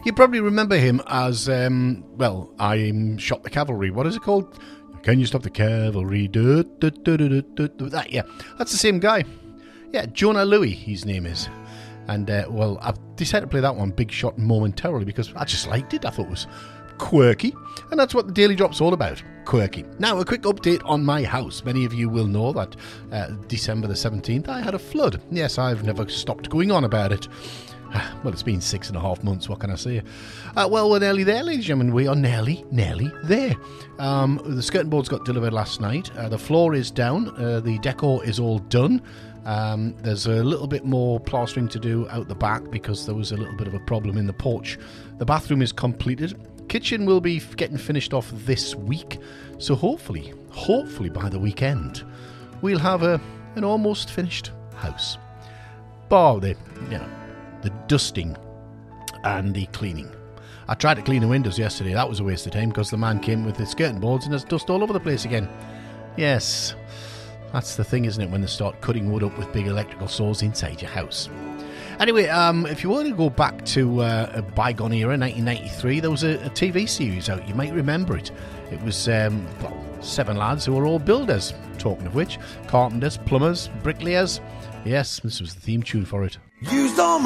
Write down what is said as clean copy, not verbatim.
You probably remember him as, I'm Shot the Cavalry. What is it called? Can you stop the cavalry? That, yeah, that's the same guy. Yeah, Jonah Louis, his name is. And, I've decided to play that one, Big Shot, momentarily because I just liked it. I thought it was quirky. And that's what the Daily Drop's all about, quirky. Now, a quick update on my house. Many of you will know that December the 17th, I had a flood. Yes, I've never stopped going on about it. Well, it's been 6.5 months, what can I say? We're nearly there, ladies and gentlemen. We are nearly there. The skirting boards got delivered last night. The floor is down. The decor is all done. There's a little bit more plastering to do out the back because there was a little bit of a problem in the porch. The bathroom is completed. Kitchen will be getting finished off this week. So hopefully by the weekend, we'll have an almost finished house. Bar the dusting and the cleaning. I tried to clean the windows yesterday. That was a waste of time because the man came with his skirting boards and there's dust all over the place again. Yes, that's the thing, isn't it, when they start cutting wood up with big electrical saws inside your house. Anyway, if you want to go back to a bygone era, 1993, there was a TV series out. You might remember it. It was 7 lads who were all builders. Talking of which, carpenters, plumbers, bricklayers. Yes, this was the theme tune for it. Used all my